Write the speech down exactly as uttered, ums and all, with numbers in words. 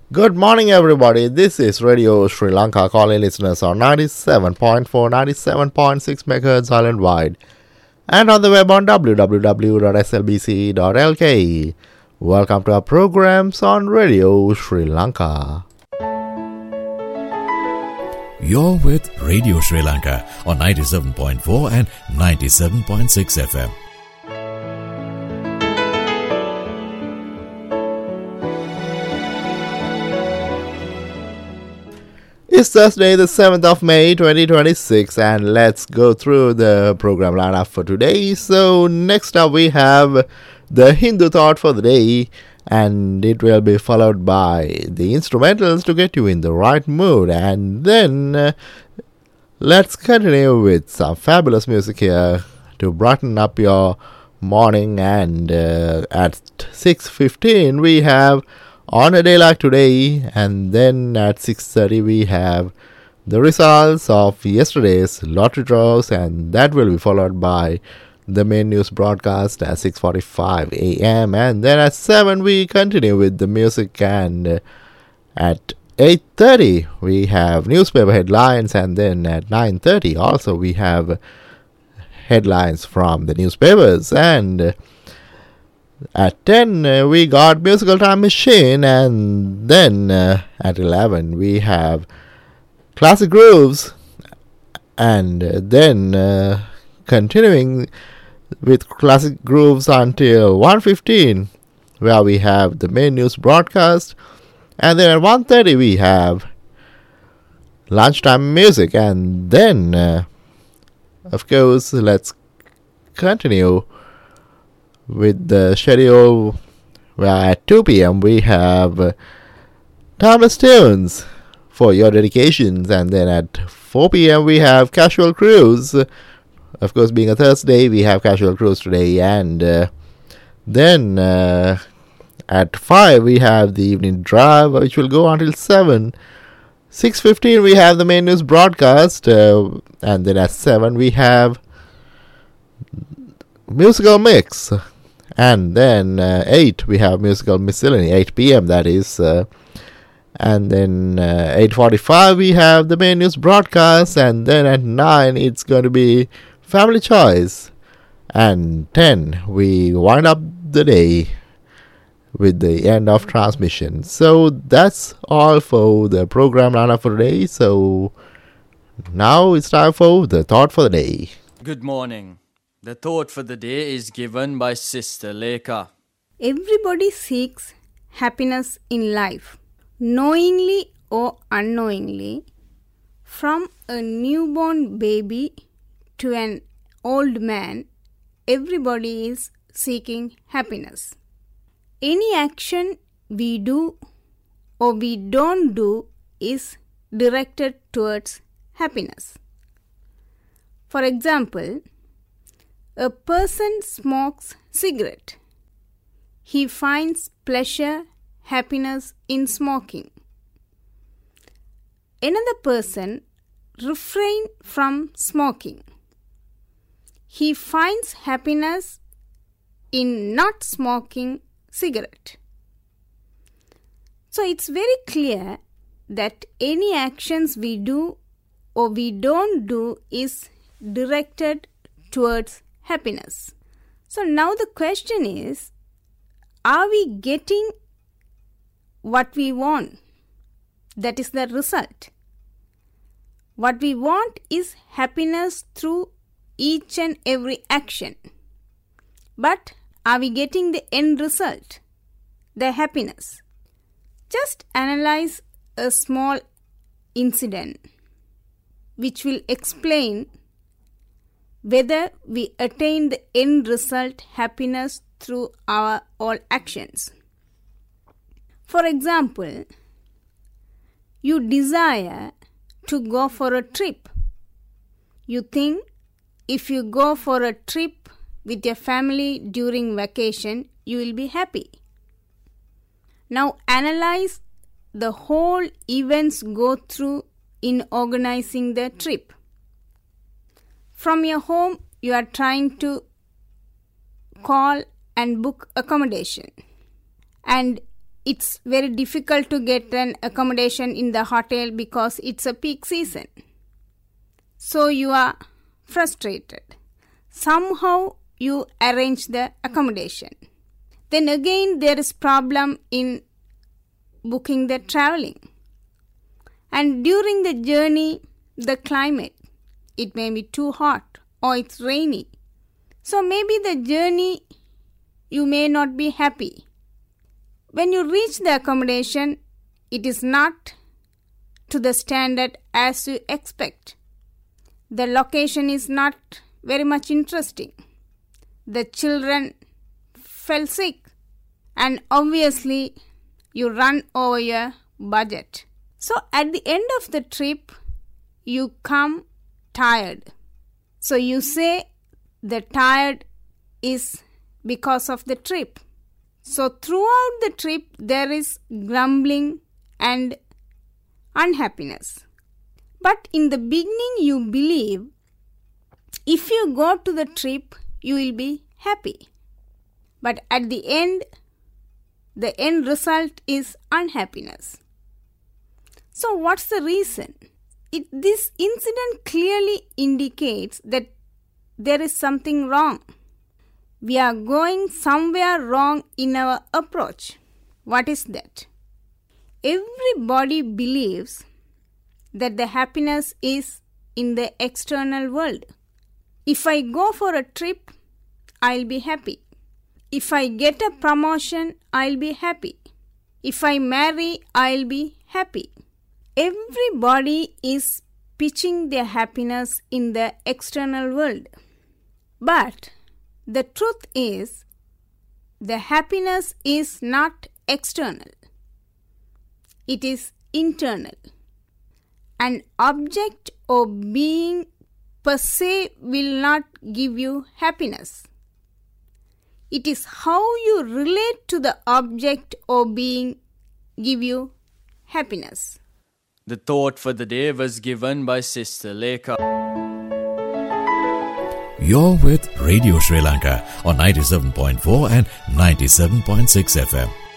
Good morning, everybody. This is Radio Sri Lanka calling listeners on ninety-seven point four, ninety-seven point six megahertz island-wide and on the web on w w w dot s l b c dot l k. Welcome to our programs on Radio Sri Lanka. You're with Radio Sri Lanka on ninety-seven point four and ninety-seven point six F M. It's Thursday, the seventh of May, twenty twenty-six, and let's go through the program lineup for today. So, next up we have the Hindu Thought for the Day, and it will be followed by the instrumentals to get you in the right mood. And then, uh, let's continue with some fabulous music here to brighten up your morning. And uh, at six fifteen we have On a Day Like Today, and then at six thirty we have the results of yesterday's lottery draws, and that will be followed by the main news broadcast at six forty-five a.m. and then at seven we continue with the music, and at eight thirty we have newspaper headlines, and then at nine thirty also we have headlines from the newspapers, and at ten, uh, we got Musical Time Machine, and then uh, at eleven, we have Classic Grooves, and uh, then uh, continuing with Classic Grooves until one fifteen, where we have the main news broadcast, and then at one thirty, we have Lunchtime Music, and then, uh, of course, let's continue with the schedule, where at two p.m. we have uh, Timeless Tunes for your dedications, and then at four p.m. we have Casual Cruise. Of course, being a Thursday, we have Casual Cruise today, and uh, then uh, at five we have the Evening Drive, which will go until seven. six fifteen we have the main news broadcast, uh, and then at seven we have Musical Mix. And then uh, eight, we have Musical Miscellany, eight p.m. that is. Uh, and then uh, eight forty-five, we have the main news broadcast. And then at nine, it's going to be Family Choice. And ten, we wind up the day with the end of transmission. So that's all for the program lineup for today. So now it's time for the Thought for the Day. Good morning. The thought for the day is given by Sister Lekha. Everybody seeks happiness in life, knowingly or unknowingly. From a newborn baby to an old man, everybody is seeking happiness. Any action we do or we don't do is directed towards happiness. For example, a person smokes cigarette. He finds pleasure, happiness in smoking. Another person refrain from smoking. He finds happiness in not smoking cigarette. So it's very clear that any actions we do or we don't do is directed towards happiness. So now the question is, are we getting what we want? That is the result. What we want is happiness through each and every action. But are we getting the end result, the happiness? Just analyze a small incident which will explain whether we attain the end result, happiness, through our all actions. For example, you desire to go for a trip. You think if you go for a trip with your family during vacation, you will be happy. Now analyze the whole events go through in organizing the trip. From your home, you are trying to call and book accommodation. And it's very difficult to get an accommodation in the hotel because it's a peak season. So you are frustrated. Somehow you arrange the accommodation. Then again there is problem in booking the traveling. And during the journey, the climate, it may be too hot or it's rainy. So maybe the journey, you may not be happy. When you reach the accommodation, it is not to the standard as you expect. The location is not very much interesting. The children fell sick, and obviously you run over your budget. So at the end of the trip, you come tired. So you say the tired is because of the trip. So throughout the trip, there is grumbling and unhappiness. But in the beginning, you believe if you go to the trip, you will be happy. But at the end, the end result is unhappiness. So what's the reason? It, this incident clearly indicates that there is something wrong. We are going somewhere wrong in our approach. What is that? Everybody believes that the happiness is in the external world. If I go for a trip, I'll be happy. If I get a promotion, I'll be happy. If I marry, I'll be happy. Everybody is pitching their happiness in the external world. But the truth is, the happiness is not external. It is internal. An object or being per se will not give you happiness. It is how you relate to the object or being give you happiness. The thought for the day was given by Sister Lekha. You're with Radio Sri Lanka on ninety-seven point four and ninety-seven point six F M.